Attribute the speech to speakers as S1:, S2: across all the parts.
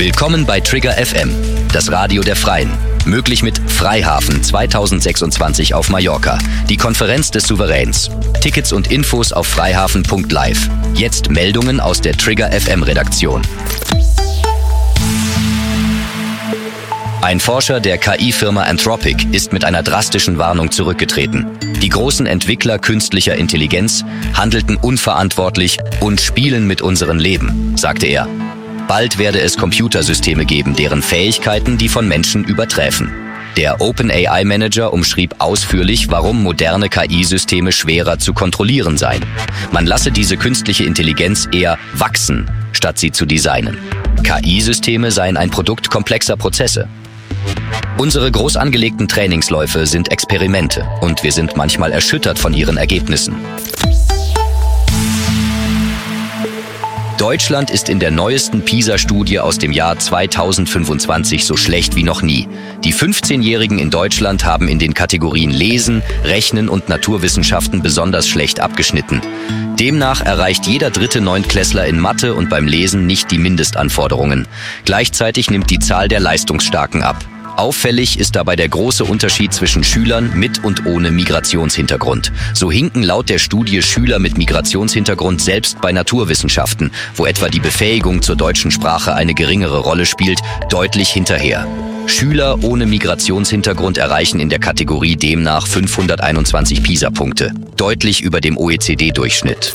S1: Willkommen bei Trigger FM, das Radio der Freien. Möglich mit Freihafen 2026 auf Mallorca, die Konferenz des Souveräns. Tickets und Infos auf freihafen.live. Jetzt Meldungen aus der Trigger FM Redaktion. Ein Forscher der KI-Firma Anthropic ist mit einer drastischen Warnung zurückgetreten. Die großen Entwickler künstlicher Intelligenz handelten unverantwortlich und spielen mit unserem Leben, sagte er. Bald werde es Computersysteme geben, deren Fähigkeiten die von Menschen überträfen. Der OpenAI-Manager umschrieb ausführlich, warum moderne KI-Systeme schwerer zu kontrollieren seien. Man lasse diese künstliche Intelligenz eher wachsen, statt sie zu designen. KI-Systeme seien ein Produkt komplexer Prozesse. Unsere groß angelegten Trainingsläufe sind Experimente und wir sind manchmal erschüttert von ihren Ergebnissen. Deutschland ist in der neuesten PISA-Studie aus dem Jahr 2025 so schlecht wie noch nie. Die 15-Jährigen in Deutschland haben in den Kategorien Lesen, Rechnen und Naturwissenschaften besonders schlecht abgeschnitten. Demnach erreicht jeder dritte Neuntklässler in Mathe und beim Lesen nicht die Mindestanforderungen. Gleichzeitig nimmt die Zahl der Leistungsstarken ab. Auffällig ist dabei der große Unterschied zwischen Schülern mit und ohne Migrationshintergrund. So hinken laut der Studie Schüler mit Migrationshintergrund selbst bei Naturwissenschaften, wo etwa die Befähigung zur deutschen Sprache eine geringere Rolle spielt, deutlich hinterher. Schüler ohne Migrationshintergrund erreichen in der Kategorie demnach 521 PISA-Punkte, deutlich über dem OECD-Durchschnitt.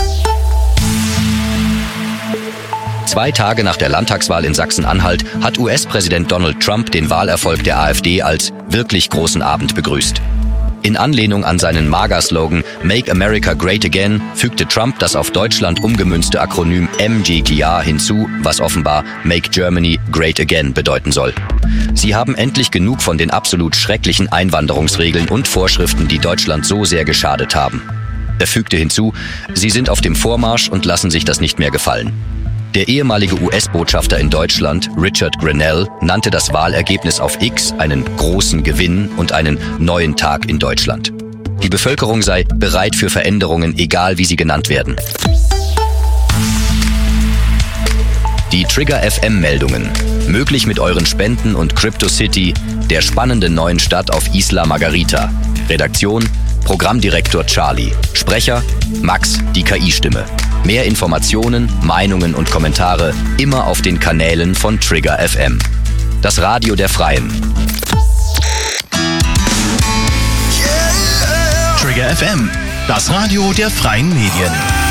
S1: 2 Tage nach der Landtagswahl in Sachsen-Anhalt hat US-Präsident Donald Trump den Wahlerfolg der AfD als wirklich großen Abend begrüßt. In Anlehnung an seinen MAGA-Slogan Make America Great Again fügte Trump das auf Deutschland umgemünzte Akronym MGGR hinzu, was offenbar Make Germany Great Again bedeuten soll. Sie haben endlich genug von den absolut schrecklichen Einwanderungsregeln und Vorschriften, die Deutschland so sehr geschadet haben. Er fügte hinzu, sie sind auf dem Vormarsch und lassen sich das nicht mehr gefallen. Der ehemalige US-Botschafter in Deutschland, Richard Grenell, nannte das Wahlergebnis auf X einen großen Gewinn und einen neuen Tag in Deutschland. Die Bevölkerung sei bereit für Veränderungen, egal wie sie genannt werden. Die Trigger FM-Meldungen. Möglich mit euren Spenden und CryptoCity, der spannenden neuen Stadt auf Isla Margarita. Redaktion: Programmdirektor Charlie. Sprecher: Max, die KI-Stimme. Mehr Informationen, Meinungen und Kommentare immer auf den Kanälen von Trigger FM. Das Radio der Freien.
S2: Trigger FM, das Radio der freien Medien.